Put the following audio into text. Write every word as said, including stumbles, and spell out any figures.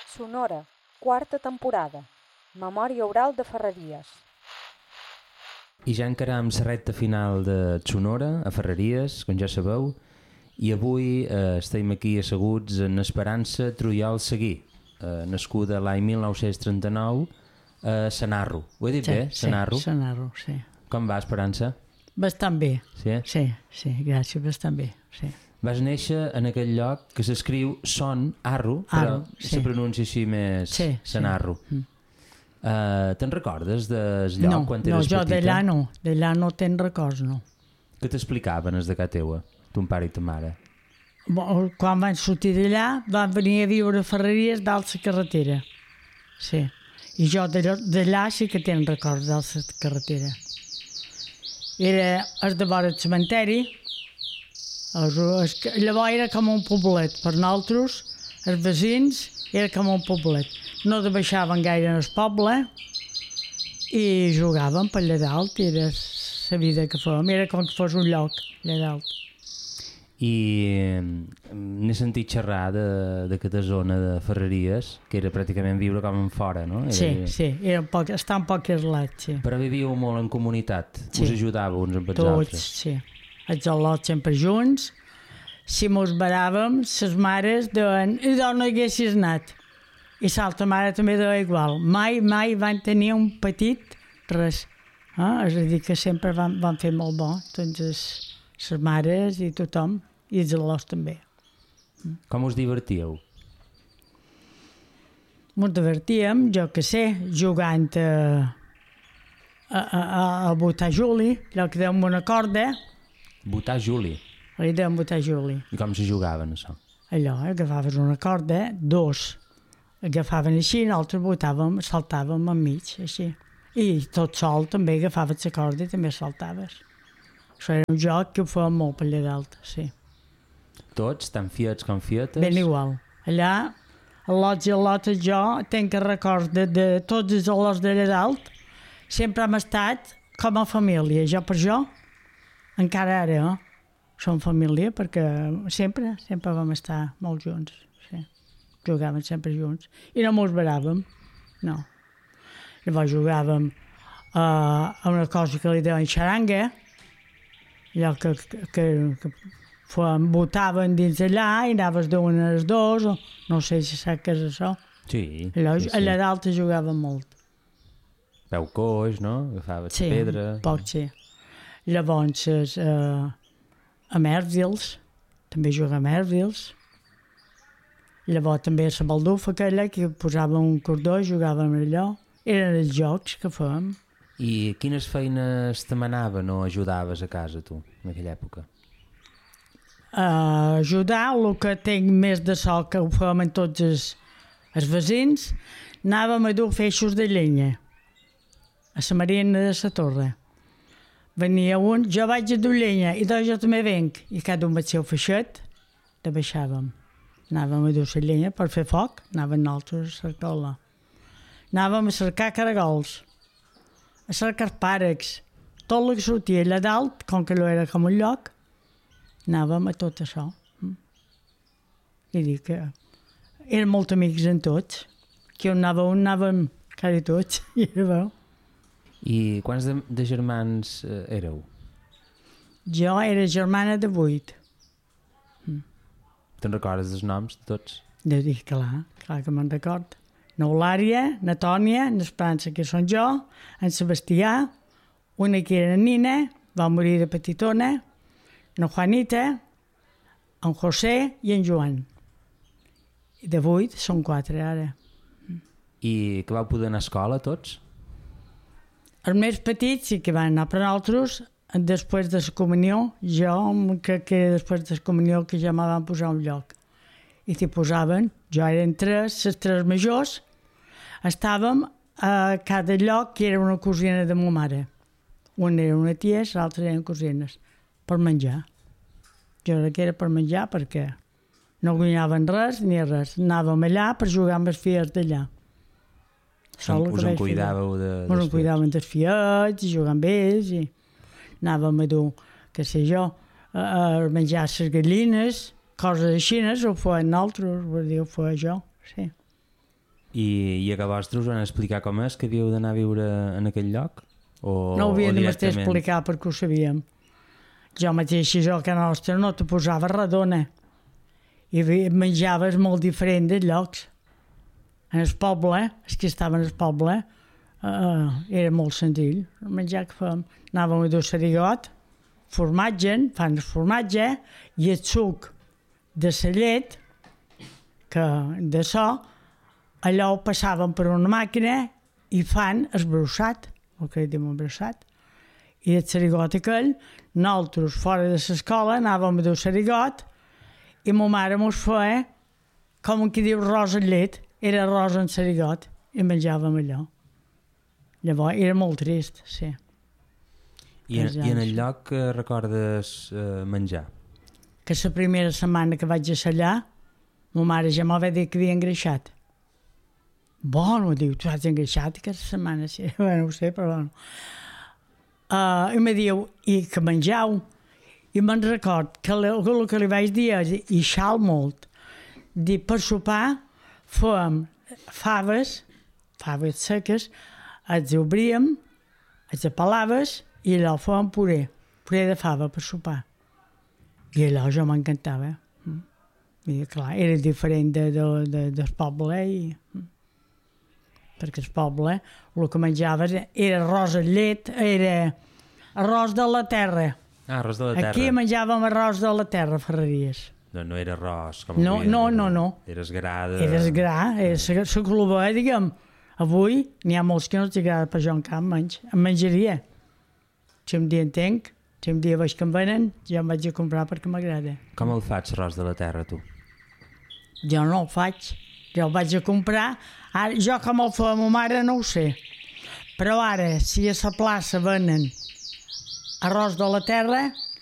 Sonora, quarta temporada. Memòria oral de Ferreries. I ja encaram la recta final de Sonora, a Ferreries, com ja sabeu, i avui eh, estem aquí asseguts en Esperança Trujol Seguí, eh, nascuda l'any mil nou-cents trenta-nou a Sanarro. Ho he dit sí, bé? Sanarro? Sí, Sanarro, sí. Com va, Esperança? Bastant bé. Sí? Sí, sí, gràcies, bastant bé, sí. Vas néixer en aquell lloc que s'escriu Son Arro, però Arro, sí. se pronuncia així més sí, Sanarro. Sí. Mm. Uh, te'n recordes del lloc no, quan no, eres jo petita? d'allà no, d'allà no te'n records, no. Què t'explicaven els de casa teua, ton pare i ta mare? Bon, quan van sortir d'allà van venir a viure a Ferreries dalt la carretera, sí. I jo d'allà sí que te'n records dalt la carretera. Era el de vora el cementeri, els, els, llavors era com un poblet, per nosaltres, els veïns, era com un poblet. No de baixaven gaire en el poble i jugàvem per allà dalt, era la vida que fèiem, era com que fos un lloc allà dalt. I n'he sentit xerrar d'aquesta zona de Ferreries, que era pràcticament viure com en fora, no? Era... Sí, sí, era un poc, està un poc aislat, sí. Però vivíeu molt en comunitat, sí. Us ajudàveu uns amb els Tots, altres. sí. Els al·lots sempre junts, si mos baràvem, les mares deien, i d'on no haguessis anat? I l'altra mare també deia igual. Mai, mai van tenir un petit res. Eh? És a dir, que sempre van, van fer molt bo, doncs les, les mares i tothom, i els al·lots també. Com us divertíeu? Ens divertíem, jo que sé, jugant a, a, a, a botar Juli, allò que deuen una corda. Botar Juli? Li deuen botar Juli. I com se jugaven, això? Allò, agafaves una corda, dos, agafaven així, nosaltres botàvem, saltàvem enmig, així. I tot sol també agafaves la corda i també saltaves. Això era un joc que ho fèiem molt per allà dalt, sí. Tots, tant fiets com fietes? Ben igual. Allà, al·lots i al·lotes, jo tenc que record de, de tots els al·lots d'allà dalt, sempre hem estat com a família. Jo per jo, encara ara, eh? Som família perquè sempre, sempre vam estar molt junts, sí. Jugàvem sempre junts. I no mos baràvem, no. Llavors jugàvem uh, a una cosa que li deien xaranga, allò que, que, que, que fèiem, botaven dins allà i anaves d'un als dos, o no sé si saps què és això. Sí, allò, sí, sí. Allà dalt jugàvem molt. Peu coix, no? Agafaves sí, pedra. Sí, poc, sí. Llavors, uh, a Mervils, també jugàvem a Mervils. Llavors també a la baldufa aquella, que posàvem un cordó i jugàvem allò. Eren els jocs que fèiem. I quines feines te manaven o ajudaves a casa, tu, en aquella època? Uh, ajudar, el que tinc més de so que ho fèiem en tots els, els veïns, anàvem a dur feixos de llenya a la Marina de la Torre. Venia un, jo vaig a dur llenya, i doncs jo també venc. I cada un amb el seu feixet, de baixàvem. Anàvem a dur la llenya per fer foc, anàvem nosaltres a cercar-la. Anàvem a cercar caragols, a cercar pàrecs, tot el que sortia allà dalt, com que allò era com un lloc, anàvem a tot això. I dic que érem molt amics en tots, que on anava un anàvem quasi tots, i era bo. I quants de, de germans eh, éreu? Jo era germana de vuit. Te'n recordes dels noms de tots? Jo dic, clar, clar que me'n record. N'Eulària, n'Antònia, n'Esperança, que són jo, en Sebastià, una que era Nina, va morir de petitona, na Juanita, en José i en Joan. I de vuit són quatre ara. I que vau poder anar a escola tots? Els més petits sí que van anar per nosaltres, després de la comunió, jo crec que era després de la comunió que ja me van posar un lloc. I t'hi posaven, jo eren tres, les tres majors, estàvem a cada lloc que era una cosina de ma mare. Una era una tia, l'altra eren cosines, per menjar. Jo crec que era per menjar perquè no guanyaven res ni res. Anàvem allà per jugar amb els fills d'allà. Us en cuidàveu de, us en cuidàvem dels fiets i jugar amb ells i anàvem a dur, què sé jo, a, a menjar les gallines, coses així, ho feien nosaltres, vull dir, ho feia jo, sí. I, i a vostres us van explicar com és que havíeu d'anar a viure en aquell lloc? O, No ho havíem o de directament... explicar perquè ho sabíem. Jo mateix, jo a casa nostra no te posava redona. I menjaves molt diferent dels llocs. En el poble, els que estaven al poble, uh, era molt senzill. El menjar que fèiem, anàvem a dur sarigot, formatge, fan el formatge, i el suc de la llet, que de so, allò ho passaven per una màquina i fan esbrossat, el que diem esbrossat. I el sarigot aquell, nosaltres fora de l'escola anàvem a dur sarigot i ma mare mos feia, com qui diu, arròs amb llet. Era arròs amb sarigot i menjàvem allò. Llavors era molt trist, sí. I en, i en el lloc que recordes eh, menjar? Que la primera setmana que vaig a allà, ma mare ja m'ha dit que havia engreixat. Bueno, diu, tu has engreixat aquesta setmana? Sí, bueno, no ho sé, però bueno. Uh, I me diu, i que menjau? I me'n record que el que li vaig dir és, i xal molt, dir, per sopar fèiem faves, faves seques, els obríem, els apelaves i allò fèiem puré, puré de fava per sopar. I allò jo m'encantava. I clar, era diferent de, de, de, del poble, i, perquè el poble el que menjaves era arròs amb llet, era arròs de la terra. Ah, arròs de la terra. Aquí menjàvem arròs de la terra, Ferreries. No, no era arròs. Com No, avui, no, era, no, no. Era esgrà de... Era esgrà, era la clova, diguem. Avui n'hi ha molts que no els agrada, però jo encara em menys. Em menjaria. Si un dia en tenc, si un dia veig que em venen, jo em vaig a comprar perquè m'agrada. Com el faig, arròs de la terra, tu? Jo no el faig. Jo el vaig a comprar. Ara, jo com el fa ma mare no ho sé. Però ara, si a la plaça venen arròs de la terra,